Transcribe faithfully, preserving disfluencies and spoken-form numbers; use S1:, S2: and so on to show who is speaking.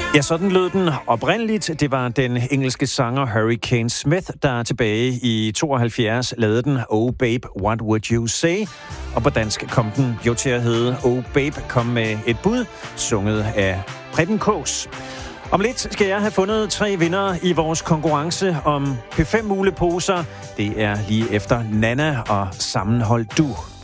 S1: Ja, sådan lød den oprindeligt. Det var den engelske sanger Hurricane Smith, der tilbage i tooghalvfjerds lavede den Oh Babe, What Would You Say? Og på dansk kom den jo til at hedde Oh Babe, kom med et bud, sunget af Preben Kaas. Om lidt skal jeg have fundet tre vinder i vores konkurrence om P fem muleposer. Det er lige efter Nana og Sammenhold Du.